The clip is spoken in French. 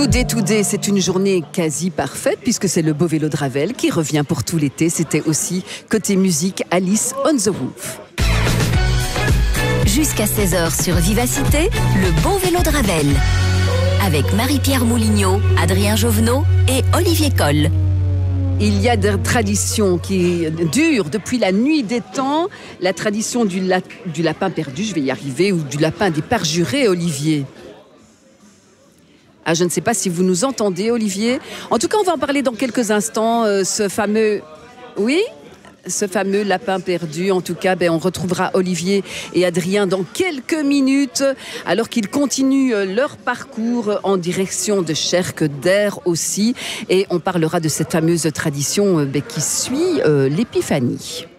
Today, c'est une journée quasi parfaite puisque c'est le beau vélo de Ravel qui revient pour tout l'été. C'était aussi côté musique Alice on the Roof. Jusqu'à 16h sur Vivacité, le beau vélo de Ravel. Avec Marie-Pierre Moulignot, Adrien Jovenot et Olivier Coll. Il y a des traditions qui durent depuis la nuit des temps. La tradition du lapin perdu, je vais y arriver, ou du lapin des parjurés, Olivier. Ah, je ne sais pas si vous nous entendez, Olivier. En tout cas, on va en parler dans quelques instants. Ce fameux lapin perdu. En tout cas, on retrouvera Olivier et Adrien dans quelques minutes, alors qu'ils continuent leur parcours en direction de Cherques d'Air aussi. Et on parlera de cette fameuse tradition qui suit l'épiphanie.